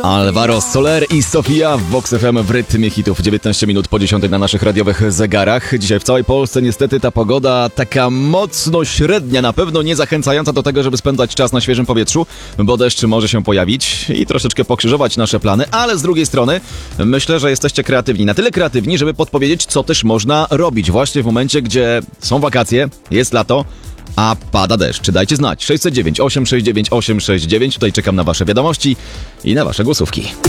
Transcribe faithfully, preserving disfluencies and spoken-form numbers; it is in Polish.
Alvaro Soler i Sofia w Vox F M w rytmie hitów. dziewiętnaście minut po dziesiątej na naszych radiowych zegarach. Dzisiaj w całej Polsce niestety ta pogoda taka mocno średnia, na pewno nie zachęcająca do tego, żeby spędzać czas na świeżym powietrzu, bo deszcz może się pojawić i troszeczkę pokrzyżować nasze plany, ale z drugiej strony myślę, że jesteście kreatywni. Na tyle kreatywni, żeby podpowiedzieć, co też można robić właśnie w momencie, gdzie są wakacje, jest lato, a pada deszcz. Dajcie znać. sześćset dziewięć, osiemset sześćdziesiąt dziewięć, osiemset sześćdziesiąt dziewięć. Tutaj czekam na wasze wiadomości i na wasze głosówki.